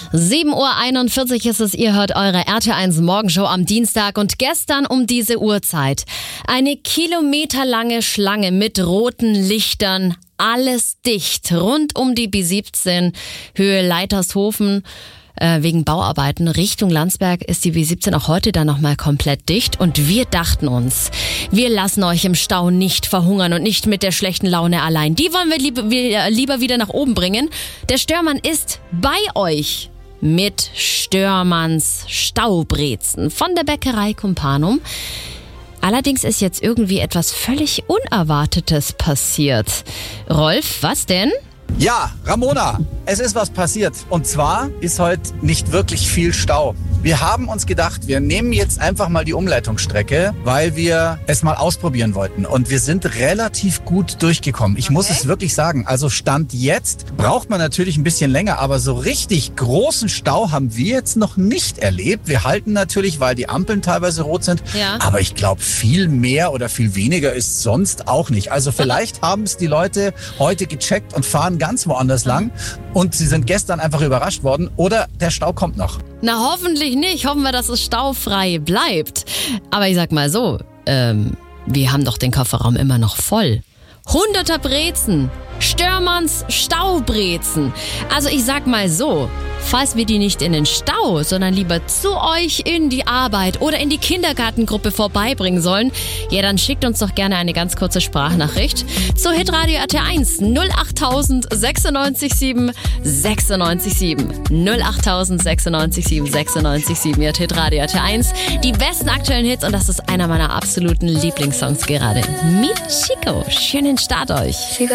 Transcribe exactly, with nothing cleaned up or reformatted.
sieben Uhr einundvierzig ist es, ihr hört eure R T eins Morgenshow am Dienstag und gestern um diese Uhrzeit eine kilometerlange Schlange mit roten Lichtern, alles dicht, rund um die B siebzehn, Höhe Leitershofen. Äh, wegen Bauarbeiten Richtung Landsberg ist die B siebzehn auch heute dann nochmal komplett dicht und wir dachten uns, wir lassen euch im Stau nicht verhungern und nicht mit der schlechten Laune allein. Die wollen wir lieber, wir lieber wieder nach oben bringen. Der Störmann ist bei euch mit Störmanns Staubrezen von der Bäckerei Kumpanum. Allerdings ist jetzt irgendwie etwas völlig Unerwartetes passiert. Rolf, was denn? Ja, Ramona, es ist was passiert. Und zwar ist heute nicht wirklich viel Stau. Wir haben uns gedacht, wir nehmen jetzt einfach mal die Umleitungsstrecke, weil wir es mal ausprobieren wollten. Und wir sind relativ gut durchgekommen. Ich okay. muss es wirklich sagen. Also Stand jetzt braucht man natürlich ein bisschen länger, aber so richtig großen Stau haben wir jetzt noch nicht erlebt. Wir halten natürlich, weil die Ampeln teilweise rot sind. Ja. Aber ich glaube, viel mehr oder viel weniger ist sonst auch nicht. Also vielleicht haben es die Leute heute gecheckt und fahren ganz woanders lang. Und sie sind gestern einfach überrascht worden. Oder der Stau kommt noch. Na, hoffentlich nicht. Hoffen wir, dass es staufrei bleibt. Aber ich sag mal so, ähm, wir haben doch den Kofferraum immer noch voll. Hunderter Brezen. Störmanns Staubrezen. Also ich sag mal so, falls wir die nicht in den Stau, sondern lieber zu euch in die Arbeit oder in die Kindergartengruppe vorbeibringen sollen, ja, dann schickt uns doch gerne eine ganz kurze Sprachnachricht zu Hitradio R T eins null acht null null neun sechs sieben sechs neun sieben null acht null null sechs neun sieben sechs neun sieben. Ihr Hitradio R T eins, die besten aktuellen Hits und das ist einer meiner absoluten Lieblingssongs gerade. Meet Chico. Schönen Start euch.